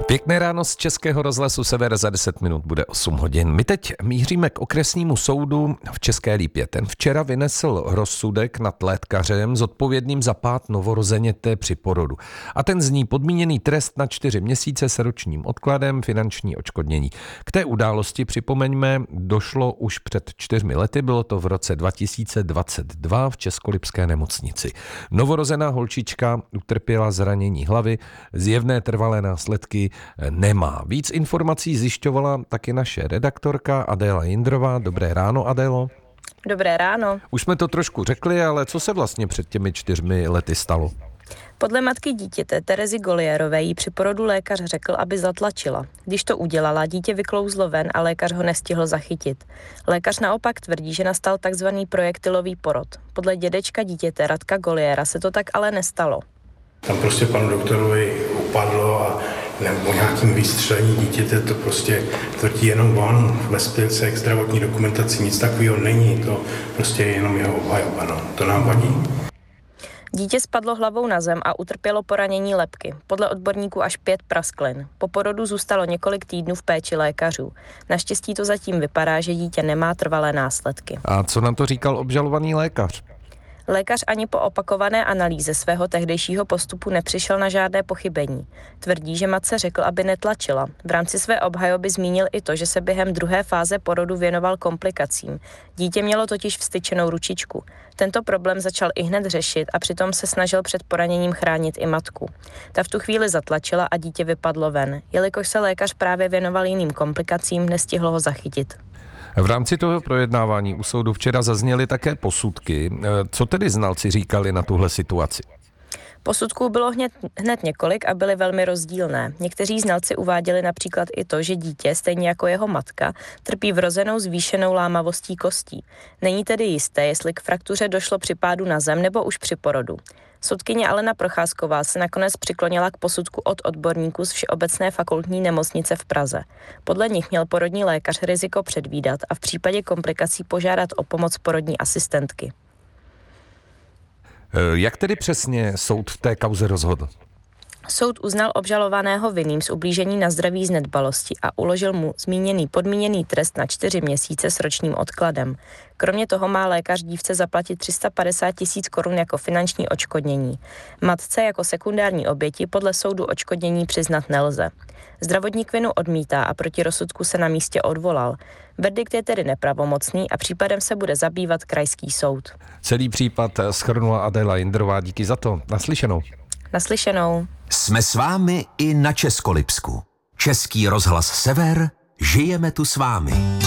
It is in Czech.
Pěkné ráno z Českého rozhlasu Sever, za 10 minut bude 8 hodin. My teď míříme k okresnímu soudu v České Lípě. Ten včera vynesl rozsudek nad lékařem zodpovědným za pád novorozeněte při porodu. A ten zní podmíněný trest na 4 měsíce s ročním odkladem, finanční odškodnění. K té události, připomeňme, došlo už před 4 lety, bylo to v roce 2022 v Českolipské nemocnici. Novorozená holčička utrpěla zranění hlavy, zjevné trvalé následky nemá. Víc informací zjišťovala taky naše redaktorka Adéla Jindrová. Dobré ráno, Adélo. Dobré ráno. Už jsme to trošku řekli, ale co se vlastně před těmi 4 lety stalo? Podle matky dítěte Terezy Golierové jí při porodu lékař řekl, aby zatlačila. Když to udělala, dítě vyklouzlo ven a lékař ho nestihl zachytit. Lékař naopak tvrdí, že nastal takzvaný projektilový porod. Podle dědečka dítěte Radka Goliera se to tak ale nestalo. Tam prostě panu doktorovi upadlo a nebo nějakým výstřelení dítěte, to prostě tvrdí jenom on. Ve spilce k zdravotní dokumentaci nic takového není, to prostě je jenom jeho obhajoba, no. To nám vadí. Dítě spadlo hlavou na zem a utrpělo poranění lebky. Podle odborníků až 5 prasklin. Po porodu zůstalo několik týdnů v péči lékařů. Naštěstí to zatím vypadá, že dítě nemá trvalé následky. A co nám to říkal obžalovaný lékař? Lékař ani po opakované analýze svého tehdejšího postupu nepřišel na žádné pochybení. Tvrdí, že matce řekl, aby netlačila. V rámci své obhajoby zmínil i to, že se během druhé fáze porodu věnoval komplikacím. Dítě mělo totiž vstyčenou ručičku. Tento problém začal ihned řešit a přitom se snažil před poraněním chránit i matku. Ta v tu chvíli zatlačila a dítě vypadlo ven. Jelikož se lékař právě věnoval jiným komplikacím, nestihlo ho zachytit. V rámci toho projednávání u soudu včera zazněly také posudky. Co tedy znalci říkali na tuhle situaci? Posudků bylo hned několik a byly velmi rozdílné. Někteří znalci uváděli například i to, že dítě, stejně jako jeho matka, trpí vrozenou zvýšenou lámavostí kostí. Není tedy jisté, jestli k fraktuře došlo při pádu na zem nebo už při porodu. Soudkyně Alena Procházková se nakonec přiklonila k posudku od odborníků z Všeobecné fakultní nemocnice v Praze. Podle nich měl porodní lékař riziko předvídat a v případě komplikací požádat o pomoc porodní asistentky. Jak tedy přesně soud v té kauze rozhodl? Soud uznal obžalovaného vinným z ublížení na zdraví z nedbalosti a uložil mu zmíněný podmíněný trest na 4 měsíce s ročním odkladem. Kromě toho má lékař dívce zaplatit 350 000 korun jako finanční odškodnění. Matce jako sekundární oběti podle soudu odškodnění přiznat nelze. Zdravotník vinu odmítá a proti rozsudku se na místě odvolal. Verdikt je tedy nepravomocný a případem se bude zabývat krajský soud. Celý případ shrnula Adéla Jindrová. Díky za to. Naslyšenou. Naslyšenou. Jsme s vámi i na Českolipsku. Český rozhlas Sever, žijeme tu s vámi.